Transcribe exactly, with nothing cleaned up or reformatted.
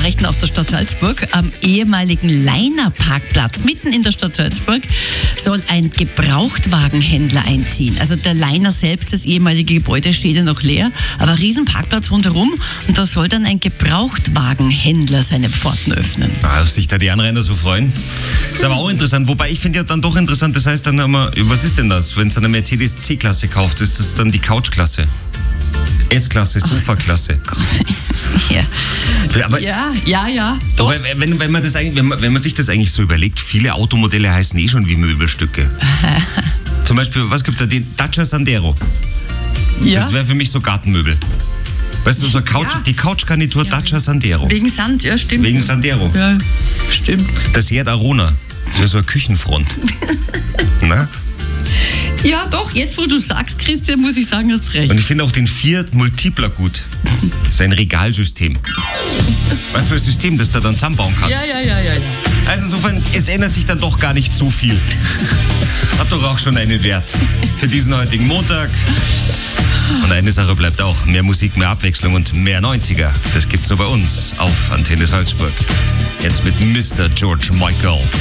Nachrichten aus der Stadt Salzburg. Am ehemaligen Leiner-Parkplatz mitten in der Stadt Salzburg soll ein Gebrauchtwagenhändler einziehen. Also der Leiner selbst, das ehemalige Gebäude, steht ja noch leer, aber ein riesen Parkplatz rundherum und da soll dann ein Gebrauchtwagenhändler seine Pforten öffnen. Ah, auf sich da die Anrainer so freuen. Ist aber auch interessant, wobei ich finde ja dann doch interessant, das heißt dann immer, was ist denn das? Wenn du eine Mercedes C-Klasse kaufst, ist das dann die Couch-Klasse? S-Klasse, Sofa-Klasse. Ja. Aber ja, ja, ja. Doch. Aber wenn, wenn, man das eigentlich, wenn, man, wenn man sich das eigentlich so überlegt, viele Automodelle heißen eh schon wie Möbelstücke. Zum Beispiel, was gibt's da? Den Dacia Sandero. Ja. Das wäre für mich so Gartenmöbel. Weißt du, so Couch, Ja. die Couchgarnitur Ja. Dacia Sandero. Wegen Sand, ja, stimmt. Wegen Sandero. Ja, stimmt. Das Seat Arona. Das wäre so eine Küchenfront. Na? Ja, doch, jetzt wo du sagst, Christian, muss ich sagen, hast recht. Und ich finde auch den Fiat Multipla gut. Sein Regalsystem. Was für ein System, das du dann zusammenbauen kannst. Ja, ja, ja, ja, ja. Also insofern, es ändert sich dann doch gar nicht so viel. Hat doch auch schon einen Wert für diesen heutigen Montag. Und eine Sache bleibt auch, mehr Musik, mehr Abwechslung und mehr neunziger. Das gibt's nur bei uns auf Antenne Salzburg. Jetzt mit Mister George Michael.